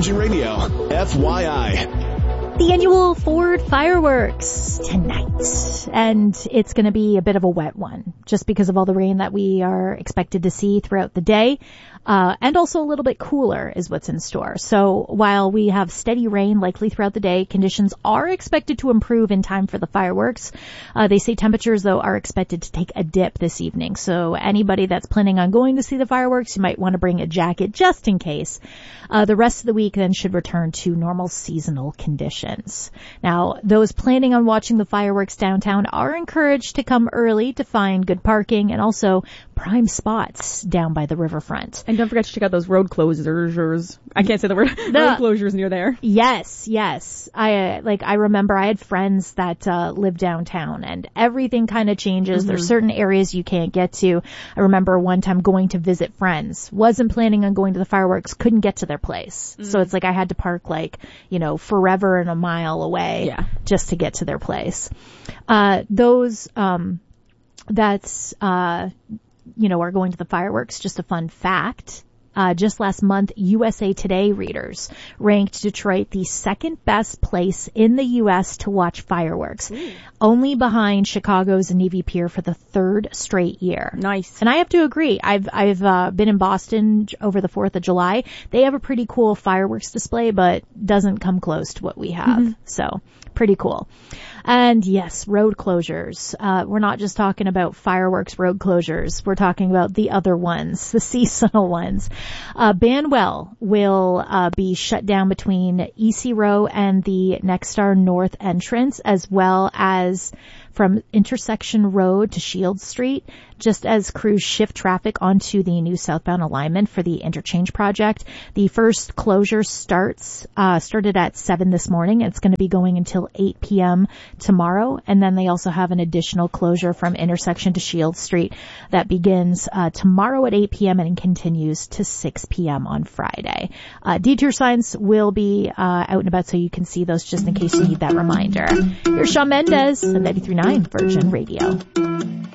Virgin Radio, FYI. The annual Ford fireworks tonight, and it's going to be a bit of a wet one just because of all the rain that we are expected to see throughout the day. And also a little bit cooler is what's in store. So while we have steady rain likely throughout the day, conditions are expected to improve in time for the fireworks. They say temperatures, though, are expected to take a dip this evening. So anybody that's planning on going to see the fireworks, you might want to bring a jacket just in case. The rest of the week then should return to normal seasonal conditions. Now, those planning on watching the fireworks downtown are encouraged to come early to find good parking and also prime spots down by the riverfront. And don't forget to check out those road closures. I can't say the word. Road closures near there. Yes. I remember I had friends that live downtown, and everything kind of changes. Mm-hmm. There's certain areas you can't get to. I remember one time going to visit friends. Wasn't planning on going to the fireworks. Couldn't get to their place. Mm-hmm. So it's like I had to park forever and a mile away just to get to their place. Those are going to the fireworks, just a fun fact. Just last month, USA Today readers ranked Detroit the second best place in the U.S. to watch fireworks, only behind Chicago's Navy Pier for the third straight year. Nice. And I have to agree. I've been in Boston over the 4th of July. They have a pretty cool fireworks display, but doesn't come close to what we have. Mm-hmm. So pretty cool. And yes, road closures. We're not just talking about fireworks road closures. We're talking about the other ones, the seasonal ones. Banwell will be shut down between EC Row and the Nexstar North entrance, as well as from Intersection Road to Shield Street, just as crews shift traffic onto the new southbound alignment for the interchange project. The first closure started at 7 this morning. It's going to be going until 8 p.m. tomorrow. And then they also have an additional closure from intersection to Shield Street that begins tomorrow at 8 p.m. and continues to 6 p.m. on Friday. Detour signs will be out and about, so you can see those just in case you need that reminder. Here's Shawn Mendes on 93.9 Virgin Radio.